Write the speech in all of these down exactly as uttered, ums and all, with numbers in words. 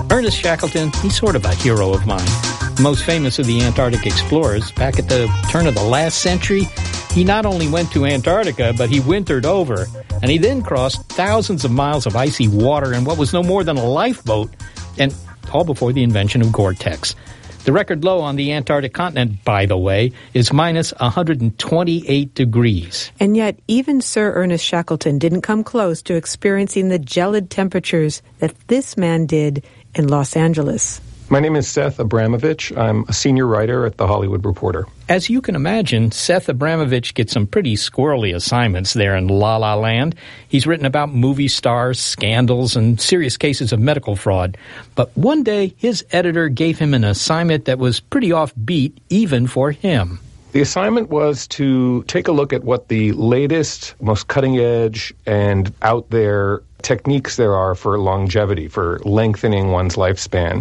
Ernest Shackleton, he's sort of a hero of mine. The most famous of the Antarctic explorers, back at the turn of the last century, he not only went to Antarctica, but he wintered over. And he then crossed thousands of miles of icy water in what was no more than a lifeboat, and all before the invention of Gore-Tex. The record low on the Antarctic continent, by the way, is minus one hundred twenty-eight degrees. And yet, even Sir Ernest Shackleton didn't come close to experiencing the gelid temperatures that this man did in Los Angeles. My name is Seth Abramovich. I'm a senior writer at The Hollywood Reporter. As you can imagine, Seth Abramovich gets some pretty squirrely assignments there in La La Land. He's written about movie stars, scandals, and serious cases of medical fraud. But one day, his editor gave him an assignment that was pretty offbeat, even for him. The assignment was to take a look at what the latest, most cutting-edge and out there techniques there are for longevity, for lengthening one's lifespan.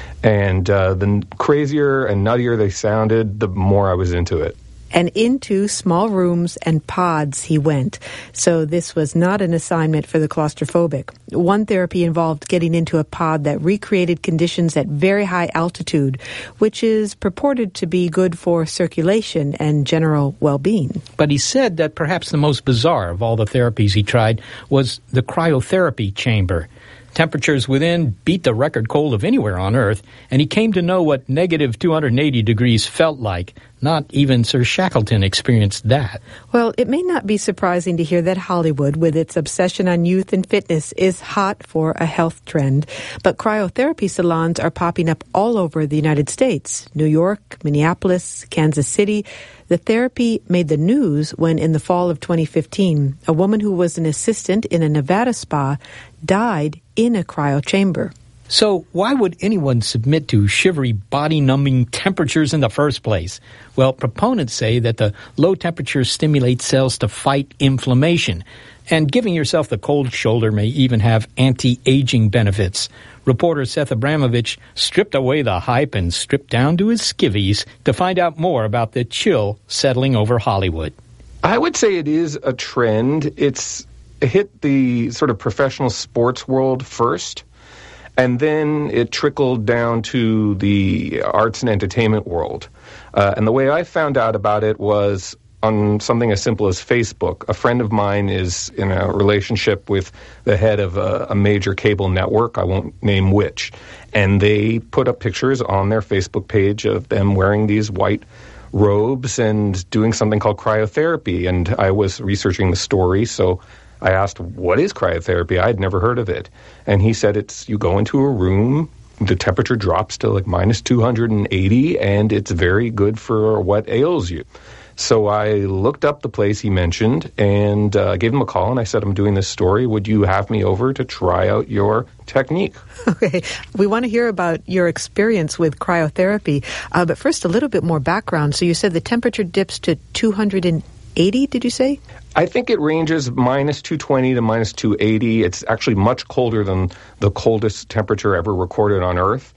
And uh, the crazier and nuttier they sounded, the more I was into it. And into small rooms and pods he went. So this was not an assignment for the claustrophobic. One therapy involved getting into a pod that recreated conditions at very high altitude, which is purported to be good for circulation and general well-being. But he said that perhaps the most bizarre of all the therapies he tried was the cryotherapy chamber. Temperatures within beat the record cold of anywhere on Earth, and he came to know what negative two hundred eighty degrees felt like. Not even Sir Shackleton experienced that. Well, it may not be surprising to hear that Hollywood, with its obsession on youth and fitness, is hot for a health trend. But cryotherapy salons are popping up all over the United States. New York, Minneapolis, Kansas City. The therapy made the news when, in the fall of twenty fifteen, a woman who was an assistant in a Nevada spa died in a cryo chamber. So why would anyone submit to shivery, body-numbing temperatures in the first place? Well, proponents say that the low temperatures stimulate cells to fight inflammation, and giving yourself the cold shoulder may even have anti-aging benefits. Reporter Seth Abramovich stripped away the hype and stripped down to his skivvies to find out more about the chill settling over Hollywood. I would say it is a trend. It's hit the sort of professional sports world first, and then it trickled down to the arts and entertainment world. Uh, and the way I found out about it was on something as simple as Facebook. A friend of mine is in a relationship with the head of a, a major cable network, I won't name which, and they put up pictures on their Facebook page of them wearing these white robes and doing something called cryotherapy. And I was researching the story, so I asked, what is cryotherapy? I had never heard of it. And he said, it's you go into a room, the temperature drops to like minus two hundred eighty, and it's very good for what ails you. So I looked up the place he mentioned and uh, gave him a call, and I said, I'm doing this story. Would you have me over to try out your technique? Okay. We want to hear about your experience with cryotherapy. Uh, but first, a little bit more background. So you said the temperature dips to two hundred eighty, did you say? I think it ranges minus two twenty to minus two eighty. It's actually much colder than the coldest temperature ever recorded on Earth.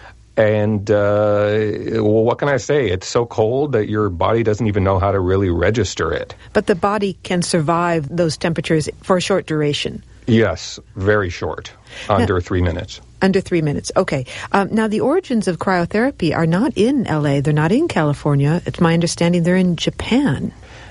And, uh, well, what can I say? It's so cold that your body doesn't even know how to really register it. But the body can survive those temperatures for a short duration. Yes, very short, under now, three minutes. Under three minutes, okay. Um, now, the origins of cryotherapy are not in L A. They're not in California. It's my understanding they're in Japan.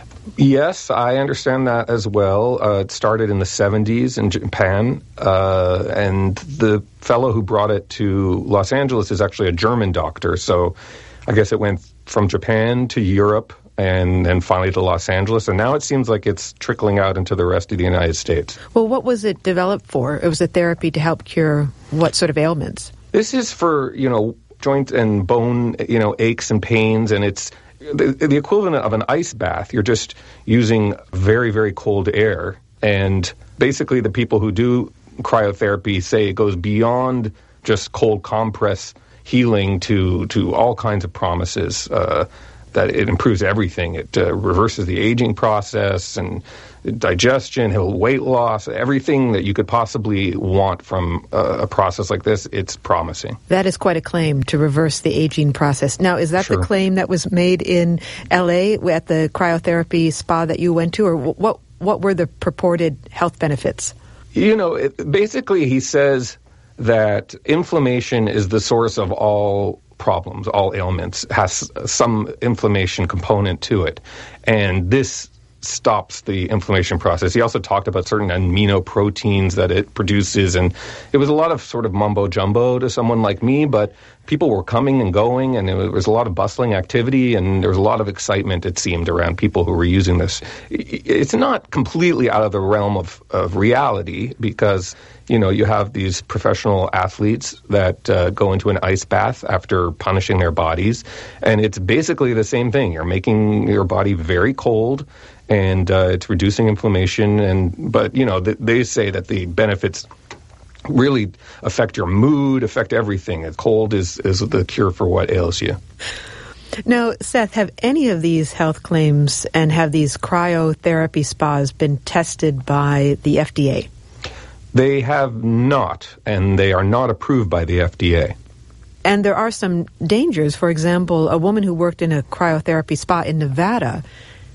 Yes, I understand that as well. Uh, it started in the seventies in Japan, uh, and the fellow who brought it to Los Angeles is actually a German doctor. So I guess it went from Japan to Europe and then finally to Los Angeles, and now it seems like it's trickling out into the rest of the United States. Well, what was it developed for? It was a therapy to help cure what sort of ailments? This is for, you know, joint and bone, you know, aches and pains, and it's The, the equivalent of an ice bath. You're just using very, very cold air. And basically the people who do cryotherapy say it goes beyond just cold compress healing to, to all kinds of promises, uh, that it improves everything. It uh, reverses the aging process and digestion, weight loss, everything that you could possibly want from uh, a process like this. It's promising. That is quite a claim, to reverse the aging process. Now, is that Sure. the claim that was made in L A at the cryotherapy spa that you went to, or what? What were the purported health benefits? You know, it, basically he says that inflammation is the source of all problems, all ailments, has some inflammation component to it. And this stops the inflammation process. He also talked about certain amino proteins that it produces, and it was a lot of sort of mumbo jumbo to someone like me, but people were coming and going, and there was a lot of bustling activity, and there was a lot of excitement, it seemed, around people who were using this. It's not completely out of the realm of, of reality, because, you know, you have these professional athletes that uh, go into an ice bath after punishing their bodies, and it's basically the same thing. You're making your body very cold, and uh, it's reducing inflammation. And but, you know, th- they say that the benefits really affect your mood, affect everything. Cold is, is the cure for what ails you. Now, Seth, have any of these health claims and have these cryotherapy spas been tested by the F D A? They have not, and they are not approved by the F D A. And there are some dangers. For example, a woman who worked in a cryotherapy spa in Nevada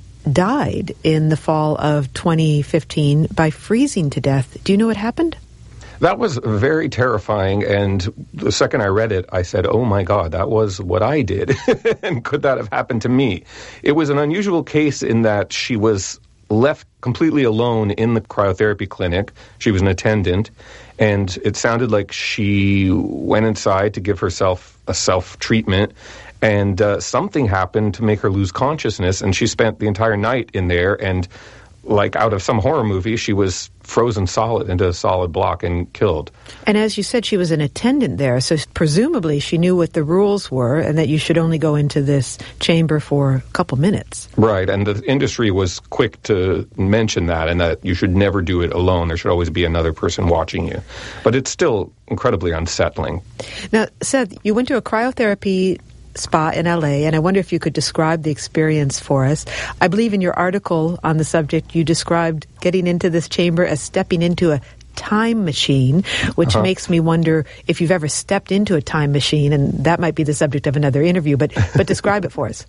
died in the fall of twenty fifteen by freezing to death. Do you know what happened? That was very terrifying, and the second I read it, I said, oh my God, that was what I did, and could that have happened to me? It was an unusual case in that she was left completely alone in the cryotherapy clinic. She was an attendant, and it sounded like she went inside to give herself a self-treatment, and uh, something happened to make her lose consciousness, and she spent the entire night in there, and like out of some horror movie, she was frozen solid into a solid block and killed. And as you said, she was an attendant there, so presumably she knew what the rules were and that you should only go into this chamber for a couple minutes. Right, and the industry was quick to mention that, and that you should never do it alone. There should always be another person watching you. But it's still incredibly unsettling. Now, Seth, you went to a cryotherapy spa in L A, and I wonder if you could describe the experience for us. I believe in your article on the subject, you described getting into this chamber as stepping into a time machine, which uh-huh. makes me wonder if you've ever stepped into a time machine, and that might be the subject of another interview, but but describe it for us.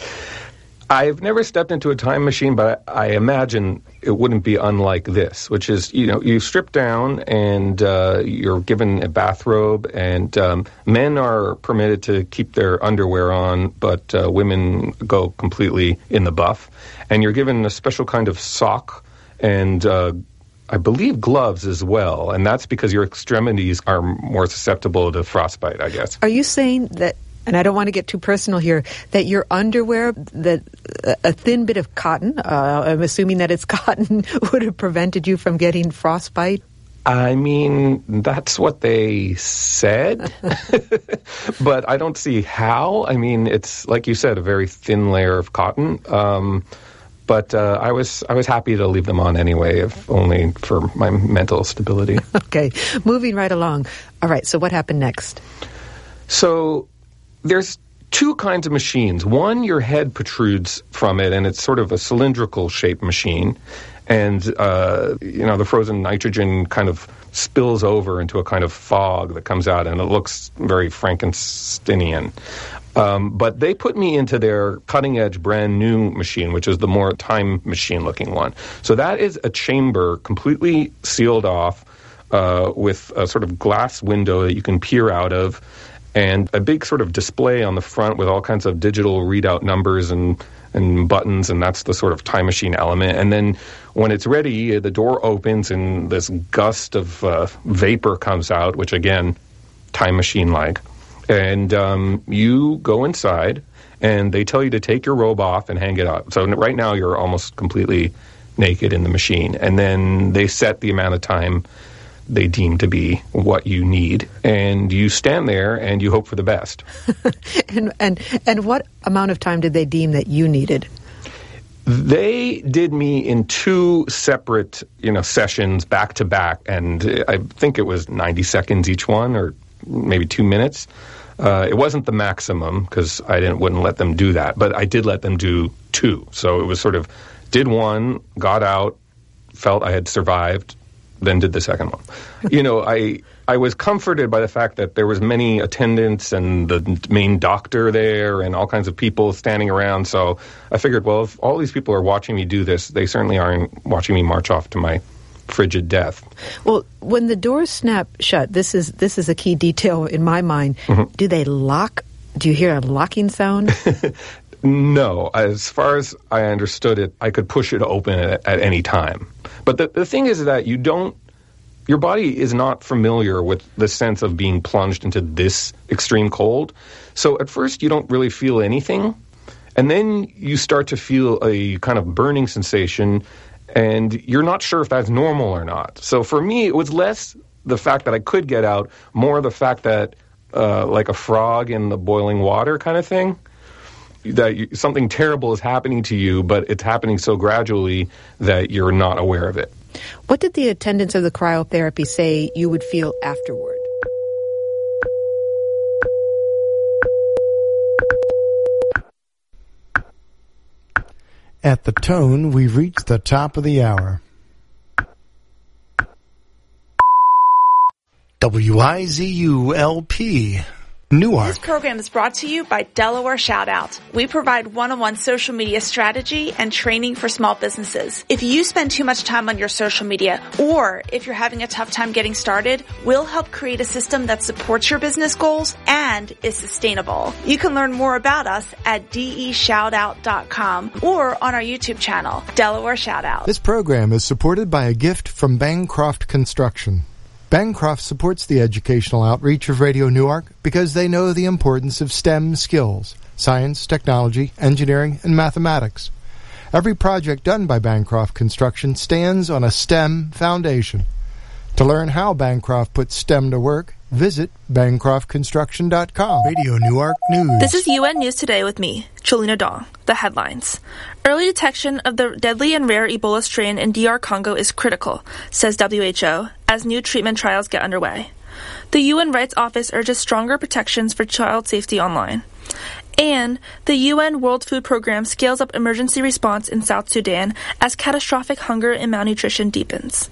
I've never stepped into a time machine, but I imagine it wouldn't be unlike this, which is, you know, you strip down and uh, you're given a bathrobe, and um, men are permitted to keep their underwear on, but uh, women go completely in the buff. And you're given a special kind of sock and uh, I believe gloves as well, and that's because your extremities are more susceptible to frostbite, I guess. Are you saying that, and I don't want to get too personal here, that your underwear, that a thin bit of cotton, uh, I'm assuming that it's cotton, would have prevented you from getting frostbite? I mean, that's what they said, but I don't see how. I mean, it's, like you said, a very thin layer of cotton. Um, but uh, I was I was happy to leave them on anyway, if only for my mental stability. Okay, moving right along. All right, so what happened next? So there's two kinds of machines. One, your head protrudes from it, and it's sort of a cylindrical shaped machine. And, uh, you know, the frozen nitrogen kind of spills over into a kind of fog that comes out, and it looks very Frankensteinian. Um, but they put me into their cutting-edge, brand-new machine, which is the more time machine-looking one. So that is a chamber completely sealed off uh, with a sort of glass window that you can peer out of, and a big sort of display on the front with all kinds of digital readout numbers and and buttons, and that's the sort of time machine element. And then when it's ready, the door opens and this gust of uh, vapor comes out, which again, time machine-like. And um, you go inside, and they tell you to take your robe off and hang it up. So right now you're almost completely naked in the machine. And then they set the amount of time they deem to be what you need, and you stand there and you hope for the best. and and and what amount of time did they deem that you needed? They did me in two separate, you know, sessions back to back, and I think it was ninety seconds each one, or maybe two minutes. Uh, it wasn't the maximum because I didn't wouldn't let them do that, but I did let them do two. So it was sort of did one, got out, felt I had survived, then did the second one. You know, I I was comforted by the fact that there was many attendants and the main doctor there and all kinds of people standing around. So I figured, well, if all these people are watching me do this, they certainly aren't watching me march off to my frigid death. Well, when the doors snap shut, this is this is a key detail in my mind. Mm-hmm. Do they lock? Do you hear a locking sound? No. As far as I understood it, I could push it open at, at any time. But the, the thing is that you don't, your body is not familiar with the sense of being plunged into this extreme cold. So at first you don't really feel anything. And then you start to feel a kind of burning sensation, and you're not sure if that's normal or not. So for me, it was less the fact that I could get out, more the fact that, uh, like a frog in the boiling water kind of thing, that you, something terrible is happening to you, but it's happening so gradually that you're not aware of it. What did the attendants of the cryotherapy say you would feel afterward? At the tone, we've reached the top of the hour. W I Z U L P, Newark. This program is brought to you by Delaware Shoutout. We provide one-on-one social media strategy and training for small businesses. If you spend too much time on your social media, or if you're having a tough time getting started, we'll help create a system that supports your business goals and is sustainable. You can learn more about us at D E shoutout dot com or on our YouTube channel, Delaware Shoutout. This program is supported by a gift from Bancroft Construction. Bancroft supports the educational outreach of Radio Newark because they know the importance of STEM skills, science, technology, engineering, and mathematics. Every project done by Bancroft Construction stands on a STEM foundation. To learn how Bancroft puts STEM to work, visit bancroft construction dot com. Radio Newark News. This is U N News Today with me, Cholina Dong. The headlines. Early detection of the deadly and rare Ebola strain in D R Congo is critical, says W H O, as new treatment trials get underway. The U N Rights Office urges stronger protections for child safety online. And the U N World Food Program scales up emergency response in South Sudan as catastrophic hunger and malnutrition deepens.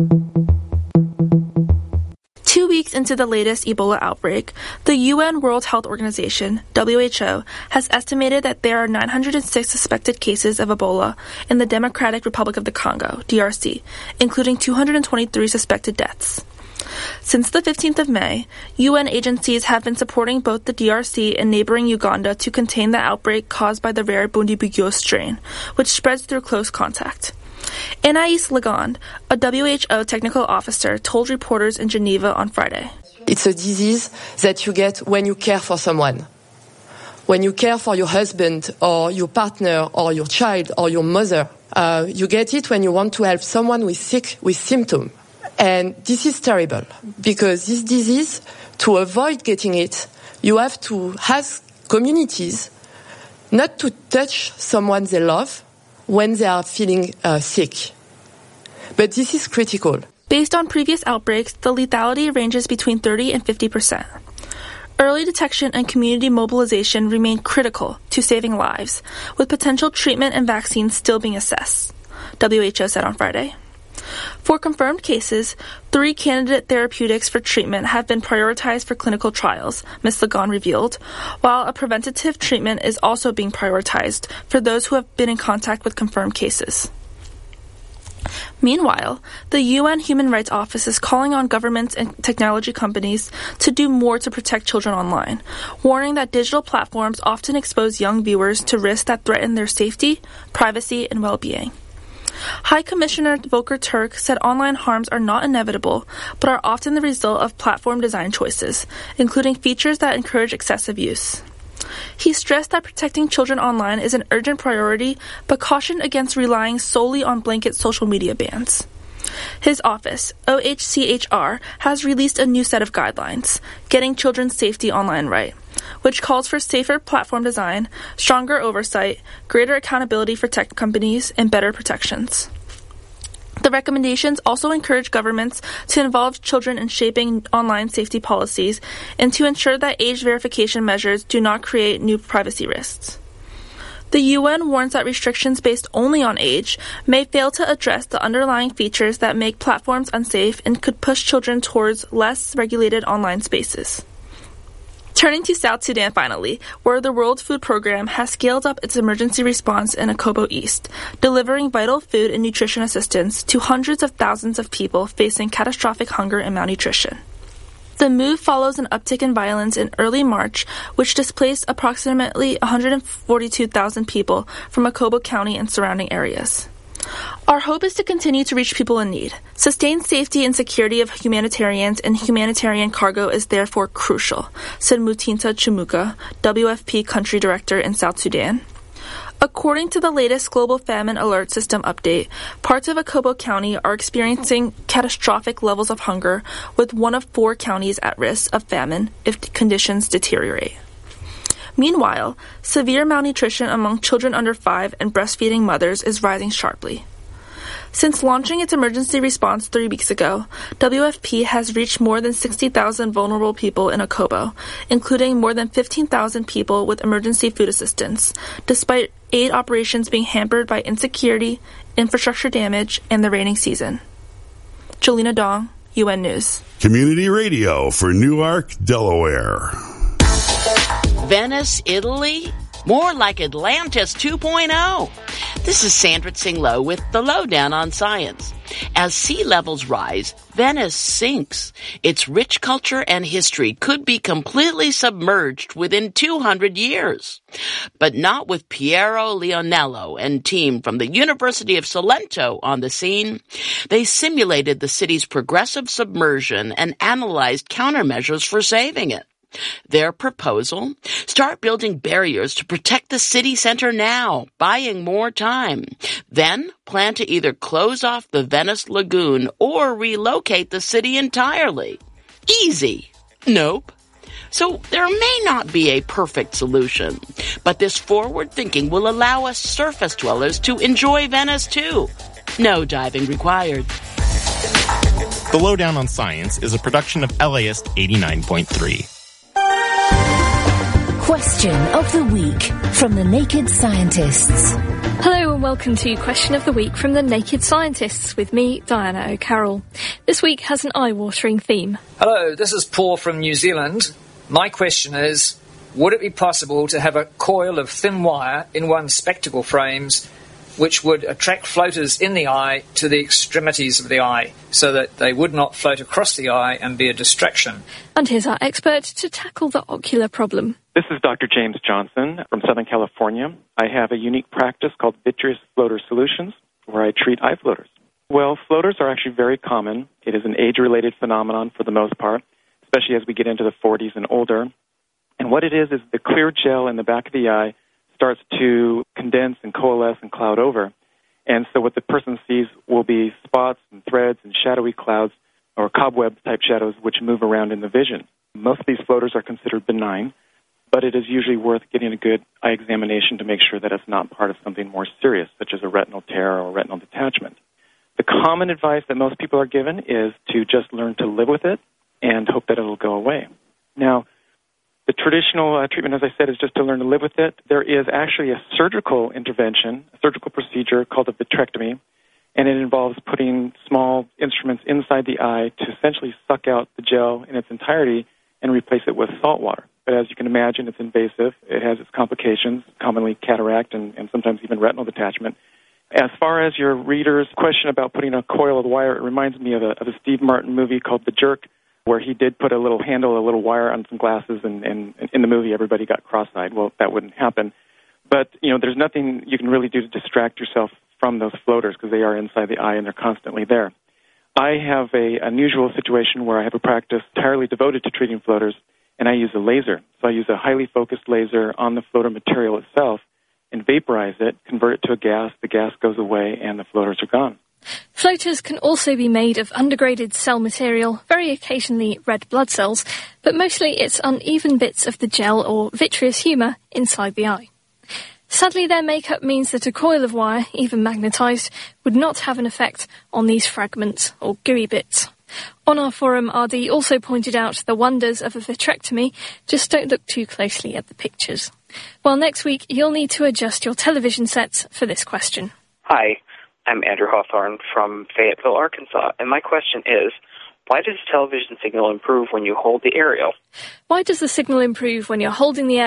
Two weeks into the latest Ebola outbreak, the U N World Health Organization, W H O, has estimated that there are nine hundred six suspected cases of Ebola in the Democratic Republic of the Congo, D R C, including two hundred twenty-three suspected deaths. Since the fifteenth of May, U N agencies have been supporting both the D R C and neighboring Uganda to contain the outbreak caused by the rare Bundibugyo strain, which spreads through close contact. Anais Legond, a W H O technical officer, told reporters in Geneva on Friday. It's a disease that you get when you care for someone. When you care for your husband or your partner or your child or your mother, uh, you get it when you want to help someone who is sick with symptoms. And this is terrible because this disease, to avoid getting it, you have to ask communities not to touch someone they love when they are feeling uh, sick. But this is critical. Based on previous outbreaks, the lethality ranges between thirty and fifty percent. Early detection and community mobilization remain critical to saving lives, with potential treatment and vaccines still being assessed, W H O said on Friday. For confirmed cases, three candidate therapeutics for treatment have been prioritized for clinical trials, Miz Legond revealed, while a preventative treatment is also being prioritized for those who have been in contact with confirmed cases. Meanwhile, the U N Human Rights Office is calling on governments and technology companies to do more to protect children online, warning that digital platforms often expose young viewers to risks that threaten their safety, privacy, and well-being. High Commissioner Volker Turk said online harms are not inevitable, but are often the result of platform design choices, including features that encourage excessive use. He stressed that protecting children online is an urgent priority, but cautioned against relying solely on blanket social media bans. His office, O H C H R, has released a new set of guidelines, Getting Children's Safety Online Right, which calls for safer platform design, stronger oversight, greater accountability for tech companies, and better protections. The recommendations also encourage governments to involve children in shaping online safety policies and to ensure that age verification measures do not create new privacy risks. The U N warns that restrictions based only on age may fail to address the underlying features that make platforms unsafe and could push children towards less regulated online spaces. Turning to South Sudan finally, where the World Food Program has scaled up its emergency response in Akobo East, delivering vital food and nutrition assistance to hundreds of thousands of people facing catastrophic hunger and malnutrition. The move follows an uptick in violence in early March, which displaced approximately one hundred forty-two thousand people from Akobo County and surrounding areas. Our hope is to continue to reach people in need. Sustained safety and security of humanitarians and humanitarian cargo is therefore crucial, said Mutinta Chumuka, W F P Country Director in South Sudan. According to the latest Global Famine Alert System update, parts of Akobo County are experiencing catastrophic levels of hunger, with one of four counties at risk of famine if conditions deteriorate. Meanwhile, severe malnutrition among children under five and breastfeeding mothers is rising sharply. Since launching its emergency response three weeks ago, W F P has reached more than sixty thousand vulnerable people in Akobo, including more than fifteen thousand people with emergency food assistance, despite aid operations being hampered by insecurity, infrastructure damage, and the rainy season. Jolena Dong, U N News. Community Radio for Newark, Delaware. Venice, Italy? More like Atlantis two point oh. This is Sandra Tsing-Loh with the Lowdown on Science. As sea levels rise, Venice sinks. Its rich culture and history could be completely submerged within two hundred years. But not with Piero Leonello and team from the University of Salento on the scene. They simulated the city's progressive submersion and analyzed countermeasures for saving it. Their proposal? Start building barriers to protect the city center now, buying more time. Then plan to either close off the Venice Lagoon or relocate the city entirely. Easy. Nope. So there may not be a perfect solution, but this forward thinking will allow us surface dwellers to enjoy Venice too. No diving required. The Lowdown on Science is a production of L A ist eighty-nine point three. Question of the Week from the Naked Scientists. Hello and welcome to Question of the Week from the Naked Scientists with me, Diana O'Carroll. This week has an eye-watering theme. Hello, this is Paul from New Zealand. My question is, would it be possible to have a coil of thin wire in one's spectacle frames which would attract floaters in the eye to the extremities of the eye so that they would not float across the eye and be a distraction? And here's our expert to tackle the ocular problem. This is Doctor James Johnson from Southern California. I have a unique practice called Vitreous Floater Solutions, where I treat eye floaters. Well, floaters are actually very common. It is an age-related phenomenon for the most part, especially as we get into the forties and older. And what it is is the clear gel in the back of the eye starts to condense and coalesce and cloud over. And so what the person sees will be spots and threads and shadowy clouds or cobweb-type shadows which move around in the vision. Most of these floaters are considered benign, but it is usually worth getting a good eye examination to make sure that it's not part of something more serious, such as a retinal tear or retinal detachment. The common advice that most people are given is to just learn to live with it and hope that it'll go away. Now, the traditional uh, treatment, as I said, is just to learn to live with it. There is actually a surgical intervention, a surgical procedure called a vitrectomy, and it involves putting small instruments inside the eye to essentially suck out the gel in its entirety and replace it with salt water. But as you can imagine, it's invasive. It has its complications, commonly cataract and, and sometimes even retinal detachment. As far as your reader's question about putting a coil of wire, it reminds me of a, of a Steve Martin movie called The Jerk, where he did put a little handle, a little wire on some glasses, and, and, and in the movie everybody got cross-eyed. Well, that wouldn't happen. But, you know, there's nothing you can really do to distract yourself from those floaters because they are inside the eye and they're constantly there. I have a unusual situation where I have a practice entirely devoted to treating floaters, and I use a laser. So I use a highly focused laser on the floater material itself and vaporize it, convert it to a gas, the gas goes away, and the floaters are gone. Floaters can also be made of undegraded cell material, very occasionally red blood cells, but mostly it's uneven bits of the gel or vitreous humour inside the eye. Sadly, their makeup means that a coil of wire, even magnetised, would not have an effect on these fragments or gooey bits. On our forum, R D also pointed out the wonders of a vitrectomy, just don't look too closely at the pictures. Well, next week, you'll need to adjust your television sets for this question. Hi, I'm Andrew Hawthorne from Fayetteville, Arkansas, and my question is, Why does television signal improve when you hold the aerial? Why does the signal improve when you're holding the